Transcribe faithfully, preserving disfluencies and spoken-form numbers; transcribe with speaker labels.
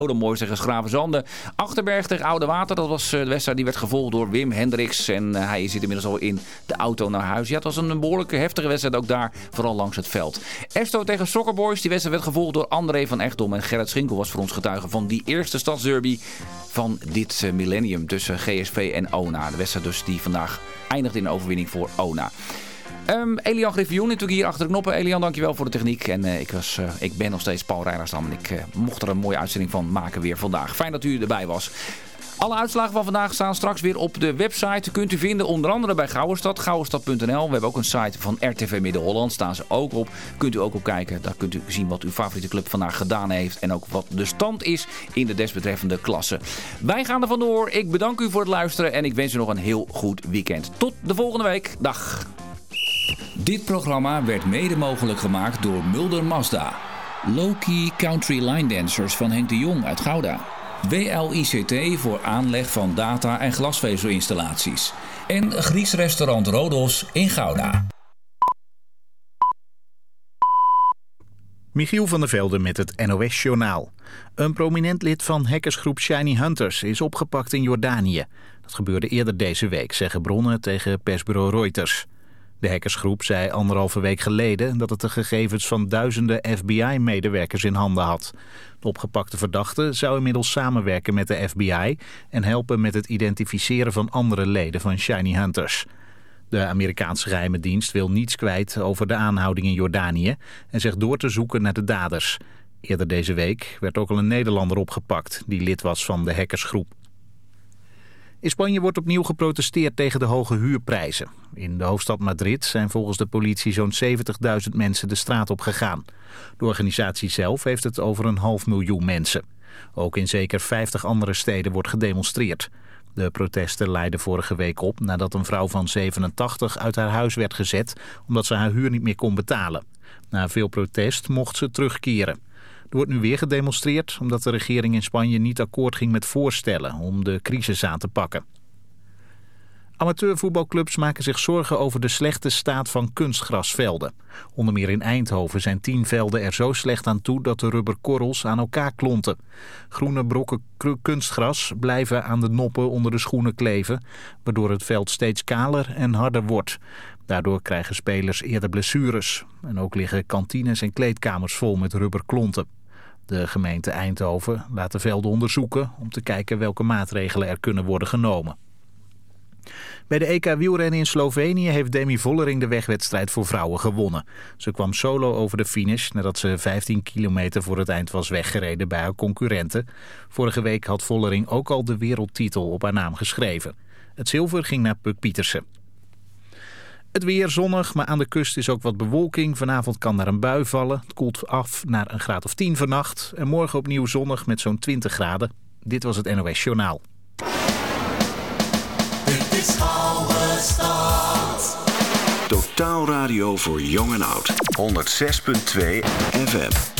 Speaker 1: Mooi tegen Schravenzande. Achterberg tegen Oude Water. Dat was de wedstrijd die werd gevolgd door Wim Hendricks. En uh, hij zit inmiddels al in de auto naar huis. Ja, het was een behoorlijke heftige wedstrijd ook daar. Vooral langs het veld. Esto tegen Soccer Boys. Die wedstrijd werd gevolgd door André van Echtdom. En Gerrit Schinkel was voor ons getuige van die eerste stadsderby van dit uh, millennium. Tussen G S V en Ona. De wedstrijd dus die vandaag eindigt in een overwinning voor Ona. Um, Elian Griffioen natuurlijk hier achter de knoppen. Elian, dankjewel voor de techniek. En uh, ik, was, uh, ik ben nog steeds Paul Rijnersdam. En ik uh, mocht er een mooie uitzending van maken weer vandaag. Fijn dat u erbij was. Alle uitslagen van vandaag staan straks weer op de website. Kunt u vinden onder andere bij Gouwenstad, gouwenstad punt n l. We hebben ook een site van R T V Midden-Holland. Staan ze ook op. Kunt u ook op kijken. Daar kunt u zien wat uw favoriete club vandaag gedaan heeft. En ook wat de stand is in de desbetreffende klasse. Wij gaan er vandoor. Ik bedank u voor het luisteren. En ik wens u nog een heel goed weekend. Tot de volgende week. Dag. Dit programma werd mede mogelijk gemaakt door Mulder Mazda. Low-key Country Line Dancers van Henk de Jong uit Gouda. W L I C T voor aanleg van data- en glasvezelinstallaties. En Grieks restaurant Rodos in Gouda.
Speaker 2: Michiel van der Velde met het N O S-journaal. Een prominent lid van hackersgroep Shiny Hunters is opgepakt in Jordanië. Dat gebeurde eerder deze week, zeggen bronnen tegen persbureau Reuters. De hackersgroep zei anderhalve week geleden dat het de gegevens van duizenden F B I-medewerkers in handen had. De opgepakte verdachte zou inmiddels samenwerken met de F B I en helpen met het identificeren van andere leden van Shiny Hunters. De Amerikaanse geheime dienst wil niets kwijt over de aanhouding in Jordanië en zegt door te zoeken naar de daders. Eerder deze week werd ook al een Nederlander opgepakt die lid was van de hackersgroep. In Spanje wordt opnieuw geprotesteerd tegen de hoge huurprijzen. In de hoofdstad Madrid zijn volgens de politie zo'n zeventigduizend mensen de straat op gegaan. De organisatie zelf heeft het over een half miljoen mensen. Ook in zeker vijftig andere steden wordt gedemonstreerd. De protesten leidden vorige week op nadat een vrouw van zevenentachtig uit haar huis werd gezet omdat ze haar huur niet meer kon betalen. Na veel protest mocht ze terugkeren. Er wordt nu weer gedemonstreerd omdat de regering in Spanje niet akkoord ging met voorstellen om de crisis aan te pakken. Amateurvoetbalclubs maken zich zorgen over de slechte staat van kunstgrasvelden. Onder meer in Eindhoven zijn tien velden er zo slecht aan toe dat de rubberkorrels aan elkaar klonten. Groene brokken kunstgras blijven aan de noppen onder de schoenen kleven, waardoor het veld steeds kaler en harder wordt. Daardoor krijgen spelers eerder blessures. En ook liggen kantines en kleedkamers vol met rubberklonten. De gemeente Eindhoven laat de velden onderzoeken om te kijken welke maatregelen er kunnen worden genomen. Bij de E K wielrennen in Slovenië heeft Demi Vollering de wegwedstrijd voor vrouwen gewonnen. Ze kwam solo over de finish nadat ze vijftien kilometer voor het eind was weggereden bij haar concurrenten. Vorige week had Vollering ook al de wereldtitel op haar naam geschreven. Het zilver ging naar Puk Pietersen. Het weer zonnig, maar aan de kust is ook wat bewolking. Vanavond kan er een bui vallen. Het koelt af naar een graad of tien vannacht. En morgen opnieuw zonnig met zo'n twintig graden. Dit was het N O S Journaal.
Speaker 3: Dit is Gouwenstad.
Speaker 4: Totaal radio voor jong en oud. honderd zes komma twee F M.